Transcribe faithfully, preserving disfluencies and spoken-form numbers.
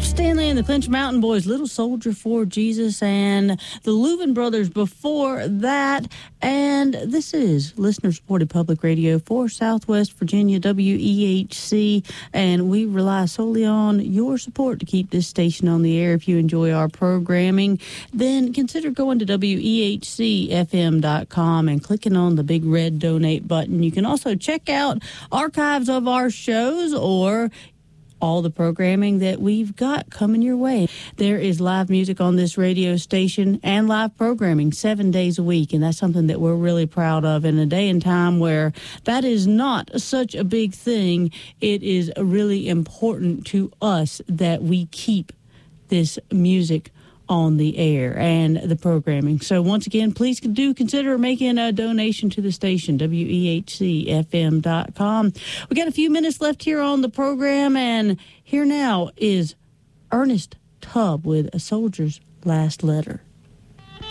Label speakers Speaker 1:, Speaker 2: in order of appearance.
Speaker 1: Ralph Stanley and the Clinch Mountain Boys, Little Soldier for Jesus, and the Leuven Brothers before that. And this is listener-supported public radio for Southwest Virginia, W E H C, and we rely solely on your support to keep this station on the air. If you enjoy our programming, then consider going to W E H C F M dot com and clicking on the big red donate button. You can also check out archives of our shows or all the programming that we've got coming your way. There is live music on this radio station and live programming seven days a week, and that's something that we're really proud of. In a day and time where that is not such a big thing, it is really important to us that we keep this music on the air and the programming. So once again, please do consider making a donation to the station, W E H C F M dot com. We got a few minutes left here on the program, and here now is Ernest Tubb with A Soldier's Last Letter.